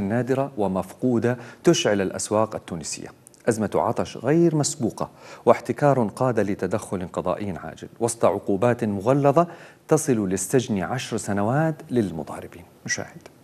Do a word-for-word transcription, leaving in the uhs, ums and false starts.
نادرة ومفقودة تشعل الأسواق التونسية. أزمة عطش غير مسبوقة واحتكار قاد لتدخل قضائي عاجل وسط عقوبات مغلظة تصل للسجن عشر سنوات للمضاربين. نشاهد.